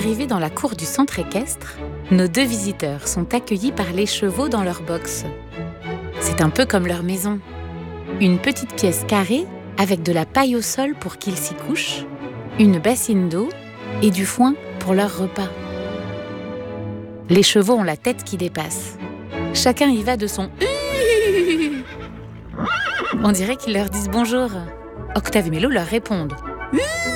Arrivés dans la cour du centre équestre, nos 2 visiteurs sont accueillis par les chevaux dans leur box. C'est un peu comme leur maison. Une petite pièce carrée avec de la paille au sol pour qu'ils s'y couchent, une bassine d'eau et du foin pour leur repas. Les chevaux ont la tête qui dépasse. Chacun y va de son « On dirait qu'ils leur disent bonjour. Octave et Mélo leur répondent «